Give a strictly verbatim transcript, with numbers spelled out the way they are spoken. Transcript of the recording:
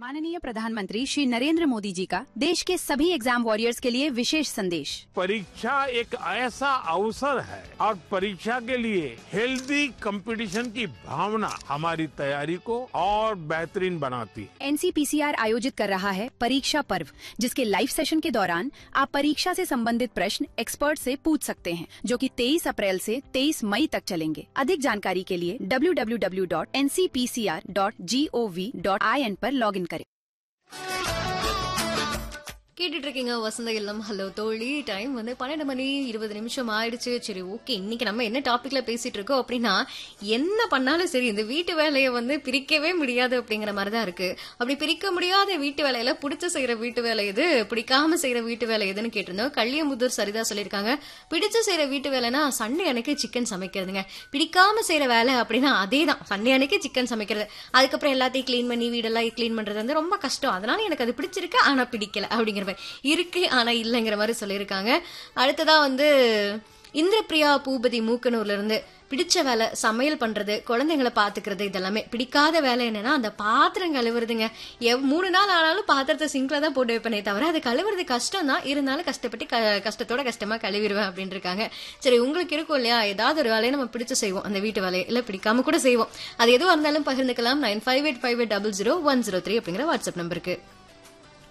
माननीय प्रधानमंत्री श्री नरेंद्र मोदी जी का देश के सभी एग्जाम वॉरियर्स के लिए विशेष संदेश। परीक्षा एक ऐसा अवसर है और परीक्षा के लिए हेल्दी कंपटीशन की भावना हमारी तैयारी को और बेहतरीन बनाती है। एनसीपीसीआर आयोजित कर रहा है परीक्षा पर्व, जिसके लाइव सेशन के दौरान आप परीक्षा से संबंधित प्रश्न एक्सपर्ट से पूछ सकते हैं, जो कि तेईस अप्रैल से तेईस मई तक चलेंगे। अधिक जानकारी के लिए W W W dot N C P C R dot G O V dot I N पर लॉग इन करें। கேட்டுட்டு இருக்கீங்க வசந்த இல்லம். ஹலோ தோழி, டைம் வந்து பன்னெண்டு மணி இருபது நிமிஷம் ஆயிடுச்சு. சரி, ஓகே, இன்னைக்கு நம்ம என்ன டாபிக்ல பேசிட்டு இருக்கோம் அப்படின்னா, என்ன பண்ணாலும் சரி இந்த வீட்டு வேலையை வந்து பிரிக்கவே முடியாது அப்படிங்கிற மாதிரிதான் இருக்கு. அப்படி பிரிக்க முடியாத வீட்டு வேலையில பிடிச்ச செய்யற வீட்டு வேலை எது, பிடிக்காம செய்யற வீட்டு வேலை எதுன்னு கேட்டிருந்தோம். கள்ளியமுதூர் சரிதா சொல்லியிருக்காங்க, பிடிச்ச செய்யற வீட்டு வேலைனா சண்டே அன்னைக்கு சிக்கன் சமைக்கிறதுங்க. பிடிக்காம செய்யற வேலை அப்படின்னா அதே தான், சண்டே அன்னைக்கு சிக்கன் சமைக்கிறது. அதுக்கப்புறம் எல்லாத்தையும் கிளீன் பண்ணி வீடெல்லாம் கிளீன் பண்றது வந்து ரொம்ப கஷ்டம். அதனால எனக்கு அது பிடிச்சிருக்கு ஆனா பிடிக்கல அப்படிங்கிற இருக்கு ஆனா இல்லங்கிற மாதிரி சொல்லியிருக்காங்க. அடுத்ததா வந்து இந்திரபிரியா பூபதி மூக்கனூர்ல இருந்து, பிடிச்ச வேலை சமையல் பண்றது, குழந்தைங்களை பாத்துக்கிறது, இதெல்லாமே. பிடிக்காத வேலை என்னன்னா அந்த பாத்திரம் கழுவுறதுங்க. மூணு நாள் ஆனாலும் பாத்திரத்தை சிங்க்ல தான் போட்டு வைப்பனே தவிர அது கழுவுறது கஷ்டம் தான், இருந்தாலும் கஷ்டப்பட்டு கஷ்டத்தோட கஷ்டமா கழுவிடுவேன் அப்படின்னு இருக்காங்க. சரி, உங்களுக்கு இருக்கும் இல்லையா, ஏதாவது ஒரு வேலையை நம்ம பிடிச்சு செய்வோம், அந்த வீட்டு வேலையை இல்ல பிடிக்காம கூட செய்வோம். அது எதுவும் இருந்தாலும் பகிர்ந்துக்கலாம். Nine five eight five eight double zero one zero three அப்படிங்கிற வாட்ஸ்அப் நம்பருக்கு.